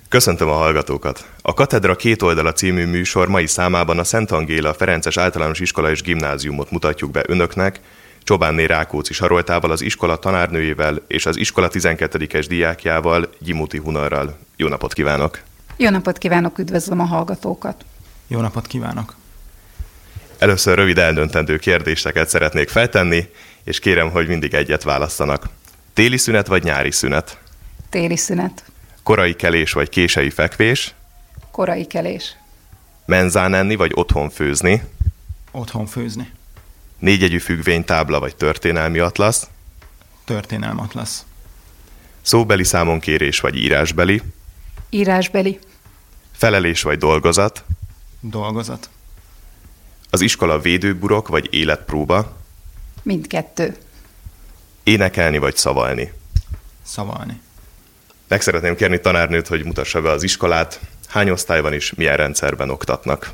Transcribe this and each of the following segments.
Köszöntöm a hallgatókat! A Katedra két oldala című műsor mai számában a Szent Angéla Ferences Általános Iskola és Gimnáziumot mutatjuk be önöknek, Csobánné Rákóczi Saroltával, az iskola tanárnőjével és az iskola 12-es diákjával, Gyimuti Hunarral. Jó napot kívánok! Jó napot kívánok, üdvözlöm a hallgatókat! Jó napot kívánok! Először rövid eldöntendő kérdéseket szeretnék feltenni, és kérem, hogy mindig egyet válasszanak. Téli szünet vagy nyári szünet? Téli szünet. Korai kelés vagy késői fekvés? Korai kelés. Menzán enni vagy otthon főzni? Otthon főzni. Négyjegyű függvénytábla vagy történelmi atlasz? Történelmi atlasz. Szóbeli számonkérés vagy írásbeli? Írásbeli. Felelés vagy dolgozat? Dolgozat. Az iskola védőburok vagy életpróba? Mindkettő. Énekelni vagy szavalni? Szavalni. Meg szeretném kérni tanárnőt, hogy mutassa be az iskolát. Hány osztályban és milyen rendszerben oktatnak?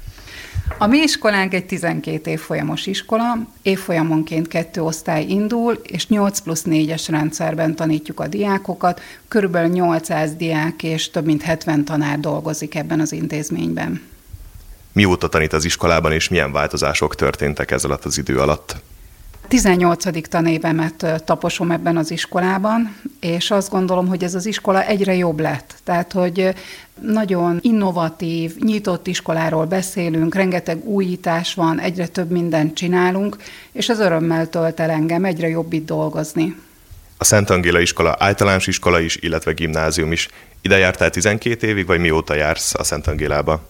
A mi iskolánk egy 12 évfolyamos iskola, évfolyamonként 2 osztály indul, és 8+4-es rendszerben tanítjuk a diákokat. Körülbelül 800 diák és több mint 70 tanár dolgozik ebben az intézményben. Mióta tanít az iskolában, és milyen változások történtek ez alatt az idő alatt? 18. tanévemet taposom ebben az iskolában, és azt gondolom, hogy ez az iskola egyre jobb lett. Tehát, hogy nagyon innovatív, nyitott iskoláról beszélünk, rengeteg újítás van, egyre több mindent csinálunk, és ez örömmel tölt el engem, egyre jobb itt dolgozni. A Szent Angéla iskola általános iskola is, illetve gimnázium is. Ide jártál 12 évig, vagy mióta jársz a Szent Angélába?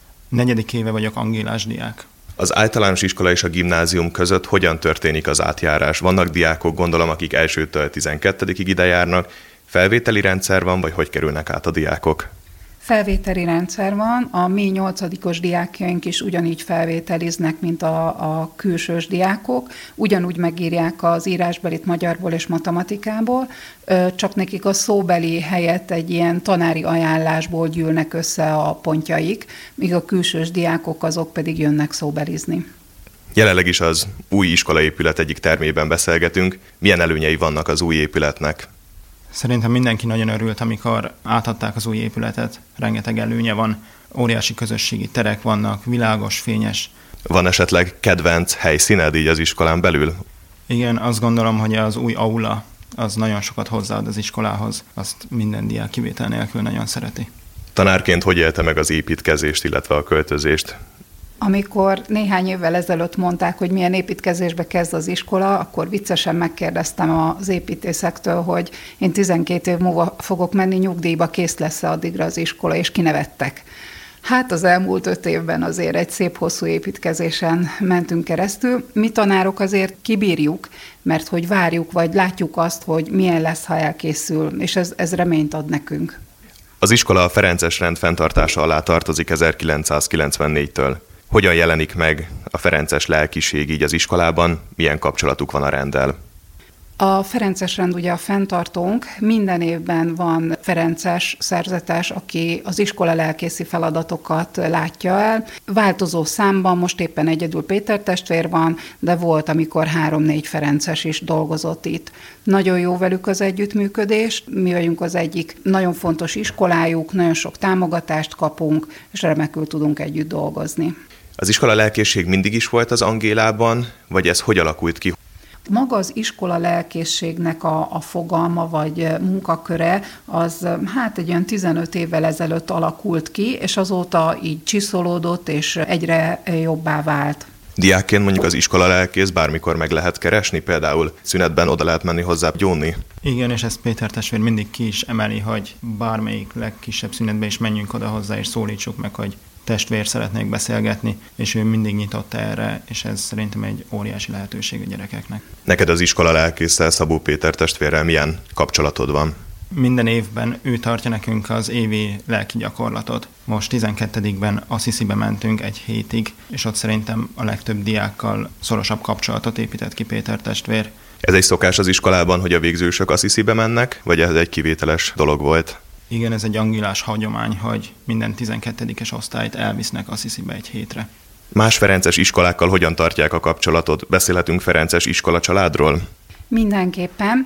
4. éve vagyok angélás diák. Az általános iskola és a gimnázium között hogyan történik az átjárás? Vannak diákok, gondolom, akik 1-től 12-ig ide járnak. Felvételi rendszer van, vagy hogy kerülnek át a diákok? Felvételi rendszer van, a mi 8-os diákjaink is ugyanígy felvételiznek, mint a külsős diákok, ugyanúgy megírják az írásbelit magyarból és matematikából, csak nekik a szóbeli helyett egy ilyen tanári ajánlásból gyűlnek össze a pontjaik, míg a külsős diákok azok pedig jönnek szóbelizni. Jelenleg is az új iskolaépület egyik termében beszélgetünk. Milyen előnyei vannak az új épületnek? Szerintem mindenki nagyon örült, amikor átadták az új épületet. Rengeteg előnye van, óriási közösségi terek vannak, világos, fényes. Van esetleg kedvenc helyszíned így az iskolán belül? Igen, azt gondolom, hogy az új aula az nagyon sokat hozzáad az iskolához. Azt minden diák kivétel nélkül nagyon szereti. Tanárként hogy élte meg az építkezést, illetve a költözést? Amikor néhány évvel ezelőtt mondták, hogy milyen építkezésbe kezd az iskola, akkor viccesen megkérdeztem az építészektől, hogy én 12 év múlva fogok menni nyugdíjba, kész lesz-e addigra az iskola, és kinevettek. Hát az elmúlt 5 évben azért egy szép hosszú építkezésen mentünk keresztül. Mi tanárok azért kibírjuk, mert hogy várjuk, vagy látjuk azt, hogy milyen lesz, ha elkészül, és ez reményt ad nekünk. Az iskola a ferences rend fenntartása alá tartozik 1994-től. Hogyan jelenik meg a ferences lelkiség így az iskolában, milyen kapcsolatuk van a renddel? A ferences rend ugye a fenntartónk, minden évben van ferences szerzetes, aki az iskola lelkészi feladatokat látja el. Változó számban, most éppen egyedül Péter testvér van, de volt, amikor 3-4 ferences is dolgozott itt. Nagyon jó velük az együttműködés, mi vagyunk az egyik nagyon fontos iskolájuk, nagyon sok támogatást kapunk, és remekül tudunk együtt dolgozni. Az iskola lelkészség mindig is volt az Angélában, vagy ez hogy alakult ki? Maga az iskola lelkészségnek a fogalma vagy munkaköre az egy olyan 15 évvel ezelőtt alakult ki, és azóta így csiszolódott, és egyre jobbá vált. Diákként mondjuk az iskola lelkész bármikor meg lehet keresni, például szünetben oda lehet menni hozzá gyónni? Igen, és ezt Péter testvér mindig ki is emeli, hogy bármelyik legkisebb szünetben is menjünk oda hozzá, és szólítsuk meg, hogy testvér, szeretnék beszélgetni, és ő mindig nyitott erre, és ez szerintem egy óriási lehetőség a gyerekeknek. Neked az iskola lelkésszel, Szabó Péter testvérrel milyen kapcsolatod van? Minden évben ő tartja nekünk az évi lelki gyakorlatot. Most 12-ben Assisibe mentünk egy hétig, és ott szerintem a legtöbb diákkal szorosabb kapcsolatot épített ki Péter testvér. Ez egy szokás az iskolában, hogy a végzősök Assisibe mennek, vagy ez egy kivételes dolog volt? Igen, ez egy angilás hagyomány, hogy minden 12-es osztályt elvisznek Assisibe egy hétre. Más ferences iskolákkal hogyan tartják a kapcsolatot? Beszélhetünk ferences iskola családról? Mindenképpen.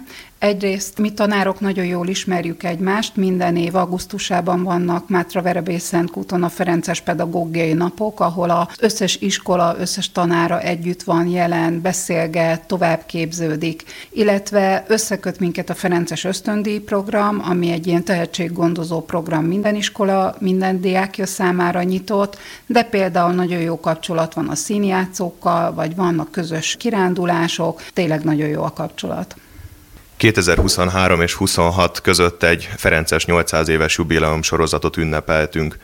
Egyrészt mi tanárok nagyon jól ismerjük egymást, minden év augusztusában vannak Mátraverebély-Szentkúton a Ferences Pedagógiai Napok, ahol az összes iskola, összes tanára együtt van jelen, beszélget, továbbképződik, illetve összeköt minket a Ferences Ösztöndíj program, ami egy ilyen tehetséggondozó program minden iskola, minden diákja számára nyitott, de például nagyon jó kapcsolat van a színjátszókkal, vagy vannak közös kirándulások, tényleg nagyon jó a kapcsolat. 2023 és 26 között egy Ferences 800 éves jubileum sorozatot ünnepeltünk.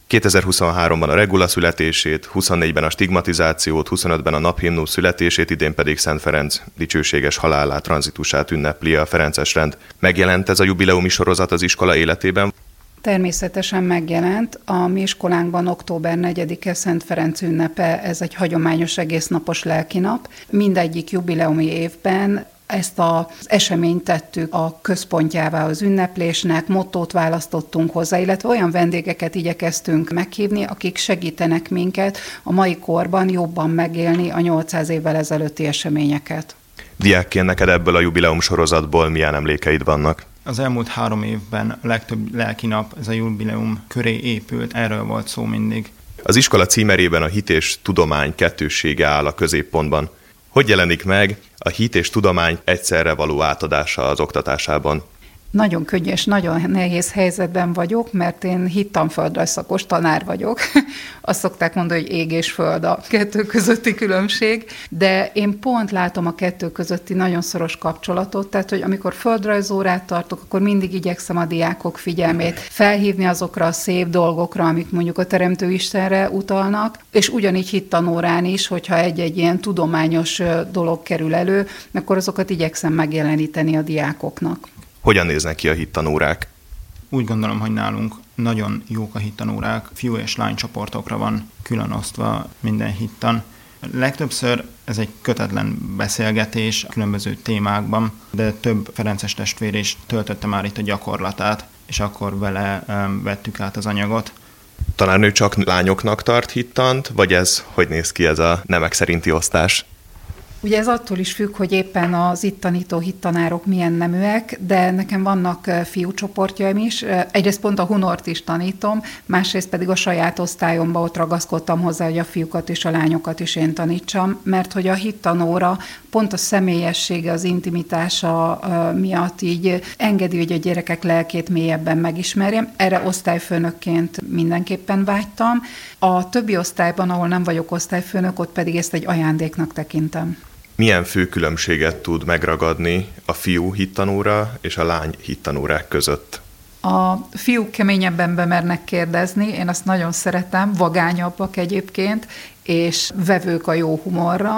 2023-ban a Regula születését, 24-ben a stigmatizációt, 25-ben a naphimnusz születését, idén pedig Szent Ferenc dicsőséges halálát, tranzitusát ünnepli a Ferences rend. Megjelent ez a jubileumi sorozat az iskola életében? Természetesen megjelent. A mi iskolánkban október 4-e Szent Ferenc ünnepe, ez egy hagyományos egésznapos lelkinap. Mindegyik jubileumi évben ezt az eseményt tettük a központjává az ünneplésnek, mottót választottunk hozzá, illetve olyan vendégeket igyekeztünk meghívni, akik segítenek minket a mai korban jobban megélni a 800 évvel ezelőtti eseményeket. Diákként neked ebből a jubileum sorozatból milyen emlékeid vannak? Az elmúlt 3 évben a legtöbb lelkinap ez a jubileum köré épült, erről volt szó mindig. Az iskola címerében a hit és tudomány kettőssége áll a középpontban. Hogy jelenik meg a hit és tudomány egyszerre való átadása az oktatásában? Nagyon könnyes, nagyon nehéz helyzetben vagyok, mert én hittanföldrajz szakos tanár vagyok. Azt szokták mondani, hogy ég és föld a kettő közötti különbség, de én pont látom a kettő közötti nagyon szoros kapcsolatot, tehát hogy amikor földrajzórát tartok, akkor mindig igyekszem a diákok figyelmét felhívni azokra a szép dolgokra, amik mondjuk a Teremtő Istenre utalnak, és ugyanígy hittanórán is, hogyha egy-egy ilyen tudományos dolog kerül elő, akkor azokat igyekszem megjeleníteni a diákoknak. Hogyan néznek ki a hittanórák? Úgy gondolom, hogy nálunk nagyon jók a hittanórák, fiú és lány csoportokra van külön osztva minden hittan. Legtöbbször ez egy kötetlen beszélgetés különböző témákban, de több ferences testvér is töltötte már itt a gyakorlatát, és akkor vele vettük át az anyagot. Tanárnő csak lányoknak tart hittant, vagy ez hogy néz ki ez a nemek szerinti osztás? Ugye ez attól is függ, hogy éppen az itt tanító hittanárok milyen neműek, de nekem vannak fiúcsoportjaim is. Egyrészt pont a Hunort is tanítom, másrészt pedig a saját osztályomba ott ragaszkodtam hozzá, hogy a fiúkat és a lányokat is én tanítsam, mert hogy a hittanóra pont a személyessége, az intimitása miatt így engedi, hogy a gyerekek lelkét mélyebben megismerjem. Erre osztályfőnökként mindenképpen vágytam. A többi osztályban, ahol nem vagyok osztályfőnök, ott pedig ezt egy ajándéknak tekintem. Milyen fő különbséget tud megragadni a fiú hittanóra és a lány hittanórák között? A fiúk keményebben bemernek kérdezni, én azt nagyon szeretem, vagányabbak egyébként, és vevők a jó humorra.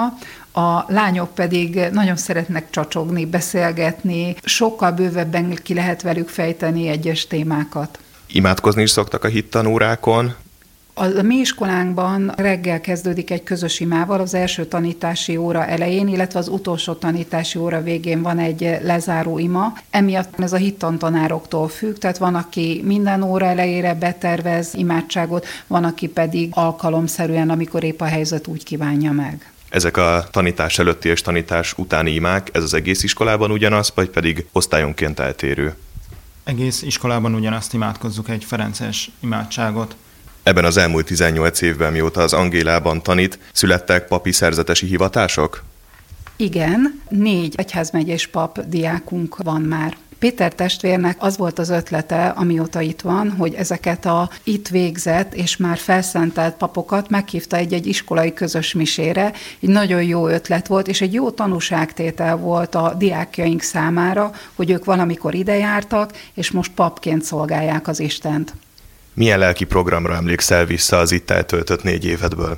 A lányok pedig nagyon szeretnek csacsogni, beszélgetni, sokkal bővebben ki lehet velük fejteni egyes témákat. Imádkozni is szoktak a hittanórákon? A mi iskolánkban reggel kezdődik egy közös imával, az első tanítási óra elején, illetve az utolsó tanítási óra végén van egy lezáró ima. Emiatt ez a hittantanároktól függ, tehát van, aki minden óra elejére betervez imádságot, van, aki pedig alkalomszerűen, amikor épp a helyzet úgy kívánja meg. Ezek a tanítás előtti és tanítás utáni imák, ez az egész iskolában ugyanaz, vagy pedig osztályonként eltérő? Egész iskolában ugyanazt imádkozzuk, egy ferences imádságot. Ebben az elmúlt 18 évben, mióta az Angélában tanít, születtek papi szerzetesi hivatások? Igen, 4 egyházmegyés pap diákunk van már. Péter testvérnek az volt az ötlete, amióta itt van, hogy ezeket a itt végzett és már felszentelt papokat meghívta egy iskolai közös misére. Egy nagyon jó ötlet volt, és egy jó tanúságtétel volt a diákjaink számára, hogy ők valamikor ide jártak, és most papként szolgálják az Istent. Milyen lelki programra emlékszel vissza az itt eltöltött 4 évedből?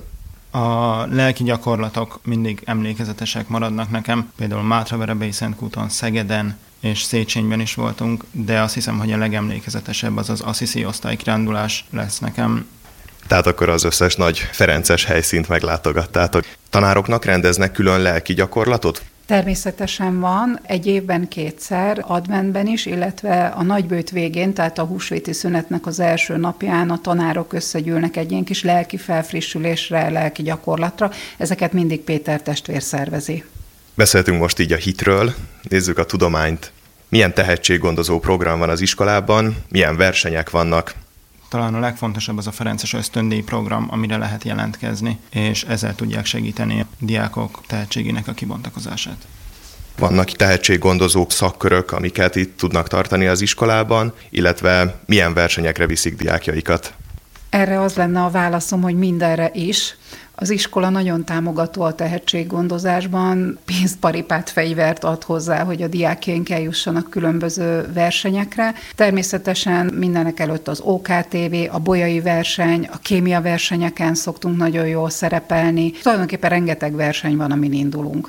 A lelki gyakorlatok mindig emlékezetesek maradnak nekem. Például Mátraverebély-Szentkúton, Szegeden és Széchenyben is voltunk, de azt hiszem, hogy a legemlékezetesebb az Assisi osztálykirándulás lesz nekem. Tehát akkor az összes nagy ferences helyszínt meglátogattátok. Tanároknak rendeznek külön lelki gyakorlatot? Természetesen van, egy évben 2-szer, adventben is, illetve a nagybőjt végén, tehát a húsvéti szünetnek az első napján a tanárok összegyűlnek egy ilyen kis lelki felfrissülésre, lelki gyakorlatra. Ezeket mindig Péter testvér szervezi. Beszéltünk most így a hitről, nézzük a tudományt. Milyen tehetséggondozó program van az iskolában, milyen versenyek vannak? Talán a legfontosabb az a Ferences ösztöndíj program, amire lehet jelentkezni, és ezzel tudják segíteni a diákok tehetségének a kibontakozását. Vannak tehetséggondozók, szakkörök, amiket itt tudnak tartani az iskolában, illetve milyen versenyekre viszik diákjaikat? Erre az lenne a válaszom, hogy mindenre is. Az iskola nagyon támogató a tehetséggondozásban, pénzparipát, fegyvert ad hozzá, hogy a diákjaink eljussanak különböző versenyekre. Természetesen mindenek előtt az OKTV, a bolyai verseny, a kémia versenyeken szoktunk nagyon jól szerepelni. Tulajdonképpen rengeteg verseny van, amin indulunk.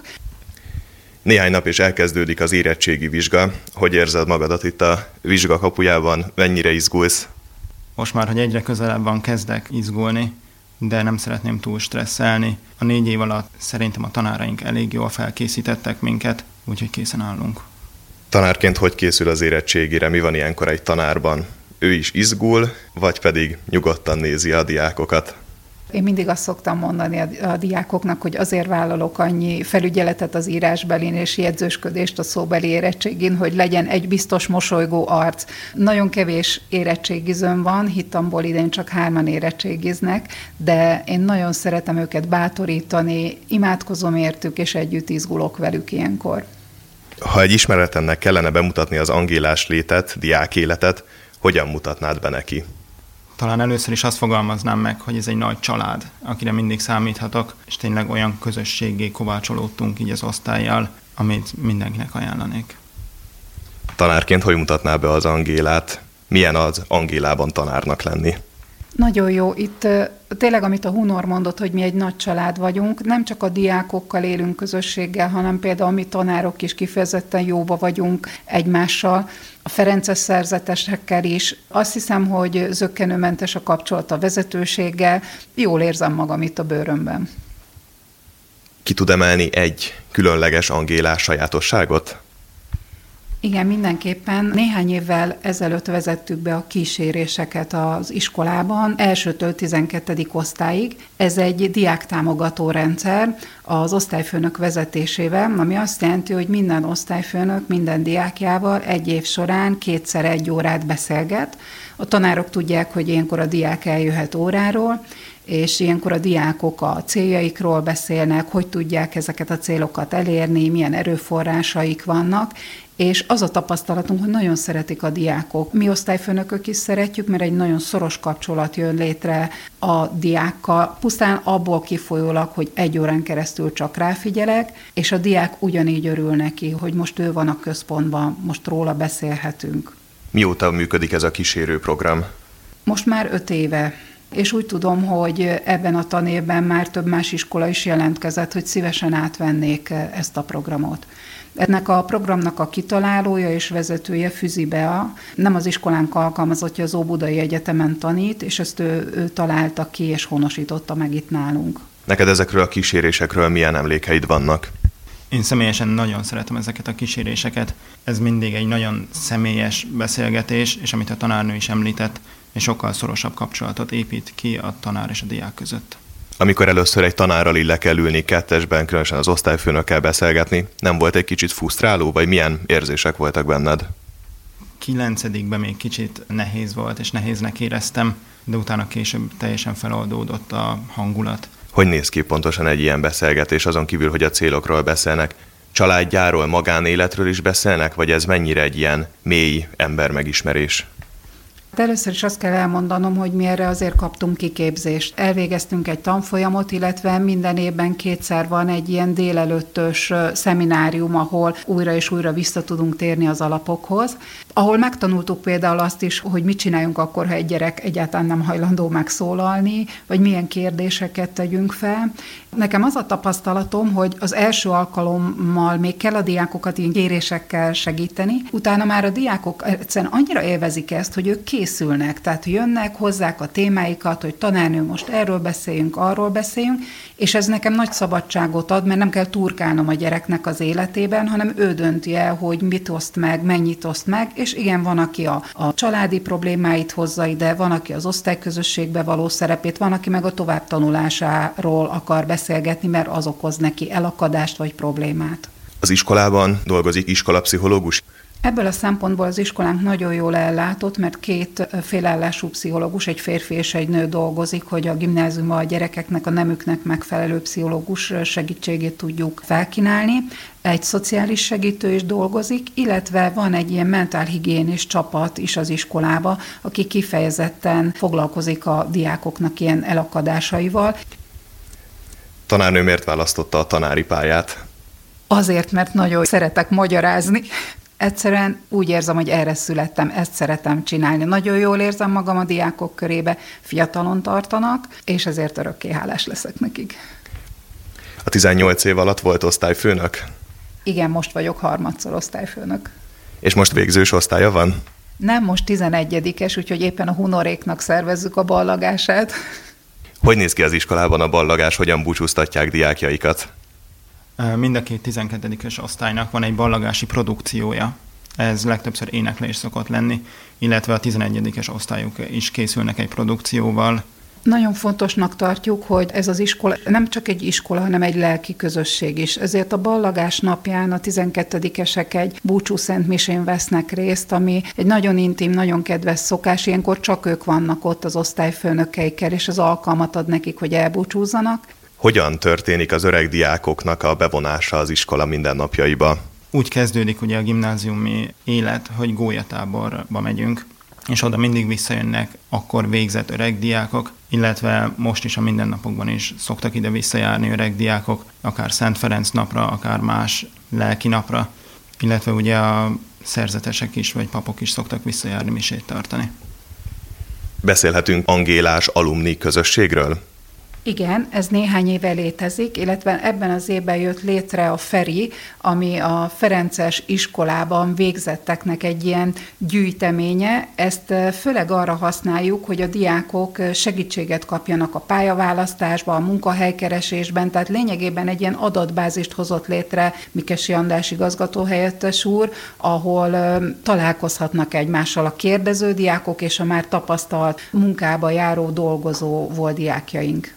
Néhány nap és elkezdődik az érettségi vizsga. Hogy érzed magadat itt a vizsga kapujában? Mennyire izgulsz? Most már, hogy egyre közelebb van, kezdek izgulni, de nem szeretném túl stresszelni. A 4 év alatt szerintem a tanáraink elég jól felkészítettek minket, úgyhogy készen állunk. Tanárként hogy készül az érettségire? Mi van ilyenkor egy tanárban? Ő is izgul, vagy pedig nyugodtan nézi a diákokat? Én mindig azt szoktam mondani a diákoknak, hogy azért vállalok annyi felügyeletet az írásbelin és jegyzősködést a szóbeli érettségén, hogy legyen egy biztos mosolygó arc. Nagyon kevés érettségizőm van, hittamból idén csak 3-an érettségiznek, de én nagyon szeretem őket bátorítani, imádkozom értük, és együtt izgulok velük ilyenkor. Ha egy ismeretlennek kellene bemutatni az angélás létet, diákéletet, hogyan mutatnád be neki? Talán először is azt fogalmaznám meg, hogy ez egy nagy család, akire mindig számíthatok, és tényleg olyan közösséggé kovácsolódtunk így az osztállyal, amit mindenkinek ajánlanék. Tanárként hogy mutatná be az Angélát? Milyen az Angélában tanárnak lenni? Nagyon jó. Itt tényleg, amit a Hunor mondott, hogy mi egy nagy család vagyunk, nem csak a diákokkal élünk közösséggel, hanem például mi tanárok is kifejezetten jóba vagyunk egymással, a ferences szerzetesekkel is. Azt hiszem, hogy zökkenőmentes a kapcsolat a vezetőséggel. Jól érzem magam itt a bőrömben. Ki tud emelni egy különleges angélás sajátosságot? Igen, mindenképpen. Néhány évvel ezelőtt vezettük be a kíséréseket az iskolában, 1-től 12. osztályig. Ez egy diáktámogató rendszer az osztályfőnök vezetésével, ami azt jelenti, hogy minden osztályfőnök minden diákjával egy év során 2-szer 1 órát beszélget. A tanárok tudják, hogy ilyenkor a diák eljöhet óráról, és ilyenkor a diákok a céljaikról beszélnek, hogy tudják ezeket a célokat elérni, milyen erőforrásaik vannak, és az a tapasztalatunk, hogy nagyon szeretik a diákok. Mi osztályfőnökök is szeretjük, mert egy nagyon szoros kapcsolat jön létre a diákkal, pusztán abból kifolyólag, hogy 1 órán keresztül csak ráfigyelek, és a diák ugyanígy örül neki, hogy most ő van a központban, most róla beszélhetünk. Mióta működik ez a kísérőprogram? Most már 5 éve. És úgy tudom, hogy ebben a tanévben már több más iskola is jelentkezett, hogy szívesen átvennék ezt a programot. Ennek a programnak a kitalálója és vezetője Füzi Bea, nem az iskolánk alkalmazottja, az Óbudai Egyetemen tanít, és ezt ő találta ki és honosította meg itt nálunk. Neked ezekről a kísérésekről milyen emlékeid vannak? Én személyesen nagyon szeretem ezeket a kíséréseket. Ez mindig egy nagyon személyes beszélgetés, és amit a tanárnő is említett, és sokkal szorosabb kapcsolatot épít ki a tanár és a diák között. Amikor először egy tanárral így le kell ülni 2-esben, különösen az osztályfőnökkel beszélgetni, nem volt egy kicsit frusztráló, vagy milyen érzések voltak benned? 9-ben még kicsit nehéz volt, és nehéznek éreztem, de utána később teljesen feloldódott a hangulat. Hogy néz ki pontosan egy ilyen beszélgetés, azon kívül, hogy a célokról beszélnek? Családjáról, magánéletről is beszélnek, vagy ez mennyire egy ilyen mély embermegismerés? De először is azt kell elmondanom, hogy mi erre azért kaptunk kiképzést. Elvégeztünk egy tanfolyamot, illetve minden évben 2-szer van egy ilyen délelőttös szeminárium, ahol újra és újra vissza tudunk térni az alapokhoz, ahol megtanultuk például azt is, hogy mit csináljunk akkor, ha egy gyerek egyáltalán nem hajlandó megszólalni, vagy milyen kérdéseket tegyünk fel. Nekem az a tapasztalatom, hogy az első alkalommal még kell a diákokat ilyen kérésekkel segíteni, utána már a diákok egyszerűen annyira élvezik ezt, hogy ők készülnek, tehát jönnek, hozzák a témáikat, hogy tanárnő, most erről beszéljünk, arról beszéljünk, és ez nekem nagy szabadságot ad, mert nem kell turkálnom a gyereknek az életében, hanem ő dönti el, hogy mit oszt meg, mennyit oszt meg, és igen, van, aki a családi problémáit hozza ide, van, aki az osztályközösségbe való szerepét, van, aki meg a továbbtanulásáról akar beszélgetni, mert az okoz neki elakadást vagy problémát. Az iskolában dolgozik iskolapszichológus? Ebből a szempontból az iskolánk nagyon jól ellátott, mert 2 félállású pszichológus, egy férfi és egy nő dolgozik, hogy a gimnáziumban a gyerekeknek, a nemüknek megfelelő pszichológus segítségét tudjuk felkínálni. Egy szociális segítő is dolgozik, illetve van egy ilyen mentálhigiénés csapat is az iskolába, aki kifejezetten foglalkozik a diákoknak ilyen elakadásaival. Tanárnő miért választotta a tanári pályát? Azért, mert nagyon szeretek magyarázni. Egyszerűen úgy érzem, hogy erre születtem, ezt szeretem csinálni. Nagyon jól érzem magam a diákok körébe, fiatalon tartanak, és ezért örökké hálás leszek nekik. A 18 év alatt volt osztályfőnök? Igen, most vagyok harmadszor osztályfőnök. És most végzős osztálya van? Nem, most 11-es, úgyhogy éppen a hunoréknak szervezzük a ballagását. Hogy néz ki az iskolában a ballagás, hogyan búcsúztatják diákjaikat? Mind a 2 12-es osztálynak van egy ballagási produkciója. Ez legtöbbször éneklés szokott lenni, illetve a 11-es osztályok is készülnek egy produkcióval. Nagyon fontosnak tartjuk, hogy ez az iskola nem csak egy iskola, hanem egy lelki közösség is. Ezért a ballagás napján a 12-esek egy búcsúszentmisén vesznek részt, ami egy nagyon intim, nagyon kedves szokás. Ilyenkor csak ők vannak ott az osztályfőnökeikkel, és az alkalmat ad nekik, hogy elbúcsúzzanak. Hogyan történik az öreg diákoknak a bevonása az iskola mindennapjaiba? Úgy kezdődik ugye a gimnáziumi élet, hogy gólyatáborba megyünk, és oda mindig visszajönnek akkor végzett öreg diákok, illetve most is a mindennapokban is szoktak ide visszajárni öreg diákok, akár Szent Ferenc napra, akár más lelki napra, illetve ugye a szerzetesek is, vagy papok is szoktak visszajárni misét tartani. Beszélhetünk angélás alumni közösségről? Igen, ez néhány éve létezik, illetve ebben az évben jött létre a FERI, ami a Ferences iskolában végzetteknek egy ilyen gyűjteménye. Ezt főleg arra használjuk, hogy a diákok segítséget kapjanak a pályaválasztásban, a munkahelykeresésben, tehát lényegében egy ilyen adatbázist hozott létre Mikesi András igazgatóhelyettes úr, ahol találkozhatnak egymással a kérdező diákok és a már tapasztalt munkába járó, dolgozó volt diákjaink.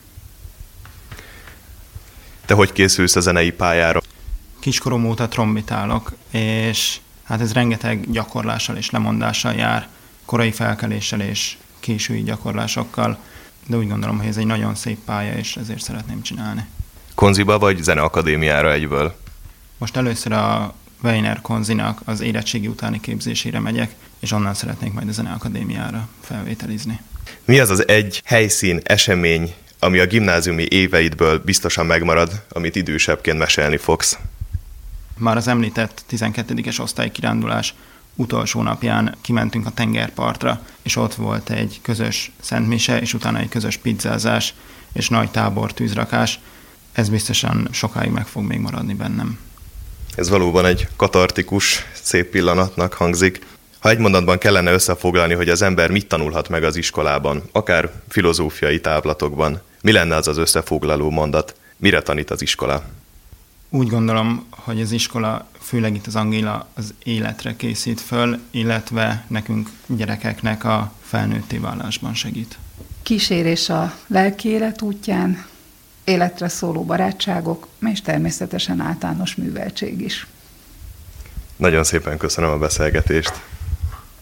Te hogy készülsz a zenei pályára? Kiskorom óta trombitálok, és hát ez rengeteg gyakorlással és lemondással jár, korai felkeléssel és késői gyakorlásokkal, de úgy gondolom, hogy ez egy nagyon szép pálya, és ezért szeretném csinálni. Konziba vagy zeneakadémiára egyből? Most először a Weiner Konzinak az érettségi utáni képzésére megyek, és onnan szeretnék majd a zeneakadémiára felvételizni. Mi az az egy helyszín, esemény, ami a gimnáziumi éveidből biztosan megmarad, amit idősebbként mesélni fogsz? Már az említett 12-es osztálykirándulás utolsó napján kimentünk a tengerpartra, és ott volt egy közös szentmise, és utána egy közös pizzázás, és nagy tábor tűzrakás. Ez biztosan sokáig meg fog még maradni bennem. Ez valóban egy katartikus, szép pillanatnak hangzik. Ha egy mondatban kellene összefoglalni, hogy az ember mit tanulhat meg az iskolában, akár filozófiai távlatokban, mi lenne az az összefoglaló mondat? Mire tanít az iskola? Úgy gondolom, hogy az iskola, főleg itt az Angéla, az életre készít föl, illetve nekünk gyerekeknek a felnőtté válásban segít. Kísérés a lelki élet útján, életre szóló barátságok, és természetesen általános műveltség is. Nagyon szépen köszönöm a beszélgetést.